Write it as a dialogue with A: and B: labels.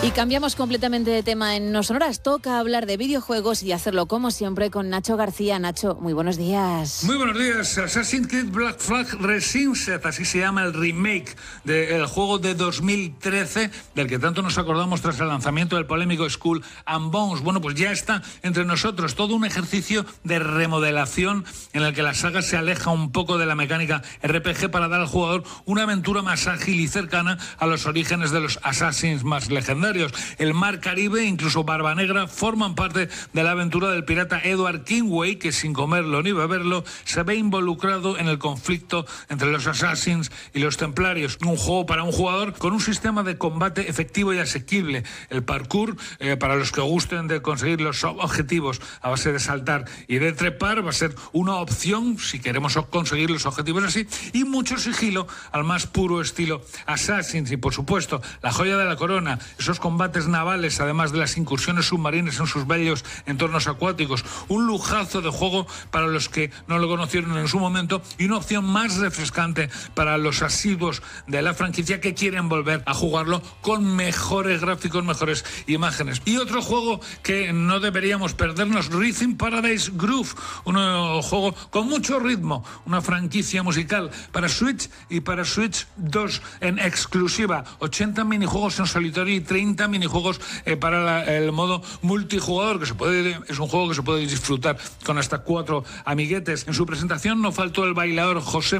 A: Y cambiamos completamente de tema en No Sonoras. Toca hablar de videojuegos y hacerlo como siempre con Nacho García. Nacho, muy buenos días.
B: Muy buenos días. Assassin's Creed Black Flag Resynced, así se llama el remake del juego de 2013, del que tanto nos acordamos tras el lanzamiento del polémico Skull and Bones. Bueno, pues ya está entre nosotros todo un ejercicio de remodelación en el que la saga se aleja un poco de la mecánica RPG para dar al jugador una aventura más ágil y cercana a los orígenes de los Assassins más legendarios. El Mar Caribe, incluso Barba Negra, forman parte de la aventura del pirata Edward Kingway, que sin comerlo ni beberlo se ve involucrado en el conflicto entre los Assassins y los Templarios. Un juego para un jugador con un sistema de combate efectivo y asequible. El parkour, para los que gusten de conseguir los objetivos a base de saltar y de trepar, va a ser una opción si queremos conseguir los objetivos así, y mucho sigilo al más puro estilo Assassins. Y por supuesto, la joya de la corona, esos combates navales, además de las incursiones submarinas en sus bellos entornos acuáticos. Un lujazo de juego para los que no lo conocieron en su momento y una opción más refrescante para los asiduos de la franquicia que quieren volver a jugarlo con mejores gráficos, mejores imágenes. Y otro juego que no deberíamos perdernos, Rhythm Paradise Groove, un juego con mucho ritmo, una franquicia musical para Switch y para Switch 2 en exclusiva. 80 minijuegos en solitario y 30 minijuegos para el modo multijugador, es un juego que se puede disfrutar con hasta 4 amiguetes. En su presentación no faltó el bailador José